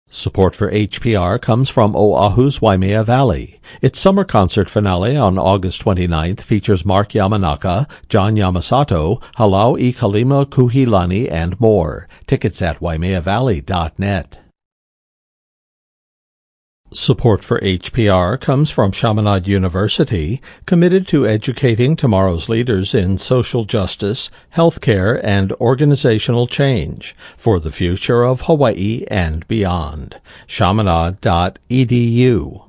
Support for HPR comes from Oahu's Waimea Valley. Its summer concert finale on August 29th features Mark Yamanaka, John Yamasato, Halau I Kalima Kuhilani, and more. Tickets at waimeavalley.net. Support for HPR comes from Chaminade University, committed to educating tomorrow's leaders in social justice, healthcare, and organizational change for the future of Hawaii and beyond. Chaminade.edu